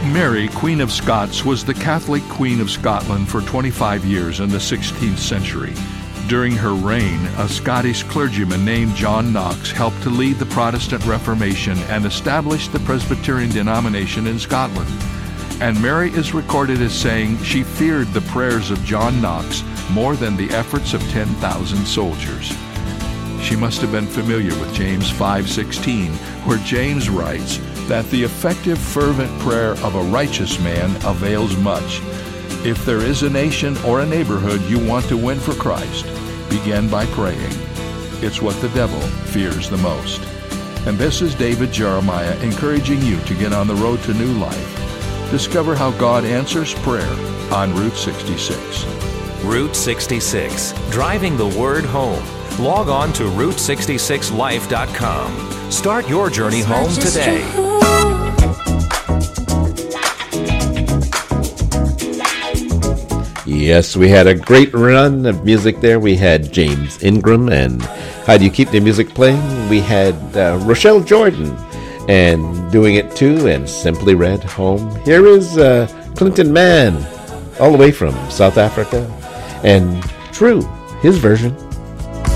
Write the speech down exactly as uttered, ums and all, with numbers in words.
Mary, Queen of Scots, was the Catholic Queen of Scotland for twenty-five years in the sixteenth century. During her reign, a Scottish clergyman named John Knox helped to lead the Protestant Reformation and establish the Presbyterian denomination in Scotland. And Mary is recorded as saying she feared the prayers of John Knox more than the efforts of ten thousand soldiers. She must have been familiar with James five sixteen, where James writes that the effective, fervent prayer of a righteous man avails much. If there is a nation or a neighborhood you want to win for Christ, begin by praying. It's what the devil fears the most. And this is David Jeremiah encouraging you to get on the road to new life. Discover how God answers prayer on Route sixty-six. Route sixty-six, driving the word home. Log on to route sixty-six life dot com. Start your journey home today. Yes, we had a great run of music there. We had James Ingram and How Do You Keep the Music Playing? We had uh, Rochelle Jordan and Doing It Too and Simply Red Home. Here is uh, Clinton Mann, all the way from South Africa, and True, his version.